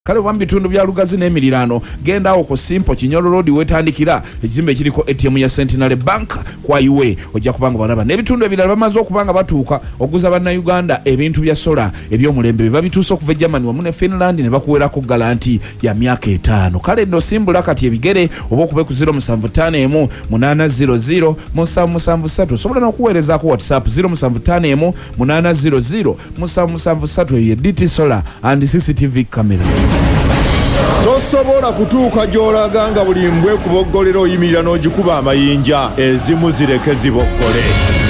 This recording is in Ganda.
kale wambi bitundu bya Lugazi n'emiriraano genda awo ku Simple Kinyolo Road wetandikira ekizimbe kiriko ATM ya Centenary Bank kwa iwe ojja kubanga balaba n'ebitundu ebirala bamaze okubanga batuuka okuguza bannayuganda ebintu bya sola eby'omulembe babituusa okuva Germany wamu ne Finland ne bakuweerako galanti ya myaka 5 kale nno simbula kati ebigere oba okube ku 075 800 773 osobola n'okuweerezaako WhatsApp 075 800 773 ye DT Solar and CCTV camera. Tosobola kutuuka gy'olaga nga buli mbwe kuboggolera oyimirira n'ogikuba amayinja ezimu zireke ziboggole.